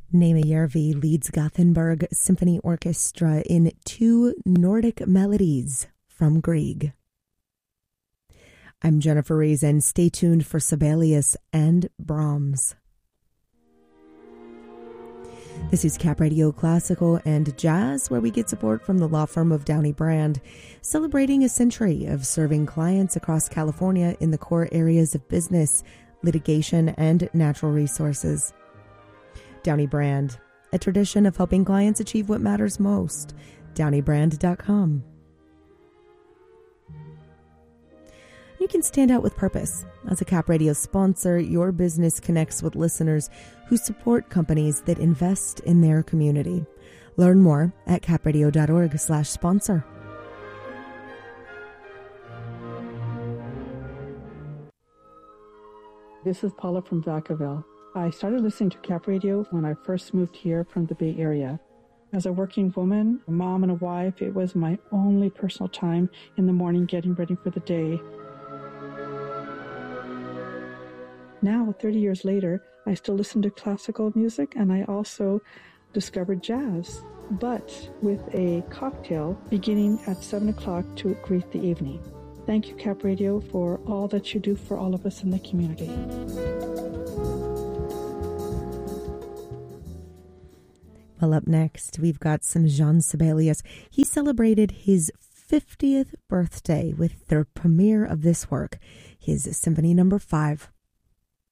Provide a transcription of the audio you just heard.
Nejmejärvi leads Gothenburg Symphony Orchestra in two Nordic melodies from Grieg. I'm Jennifer Reason. Stay tuned for Sibelius and Brahms. This is Cap Radio Classical and Jazz, where we get support from the law firm of Downey Brand, celebrating a century of serving clients across California in the core areas of business, litigation, and natural resources. Downey Brand, a tradition of helping clients achieve what matters most. DowneyBrand.com. You can stand out with purpose. As a Cap Radio sponsor, your business connects with listeners who support companies that invest in their community. Learn more at capradio.org/sponsor. This is Paula from Vacaville. I started listening to Cap Radio when I first moved here from the Bay Area. As a working woman, a mom and a wife, it was my only personal time in the morning getting ready for the day. Now, 30 years later, I still listen to classical music, and I also discovered jazz, but with a cocktail beginning at 7 o'clock to greet the evening. Thank you, Cap Radio, for all that you do for all of us in the community. Well, up next, we've got some Jean Sibelius. He celebrated his 50th birthday with the premiere of this work, his Symphony No. 5.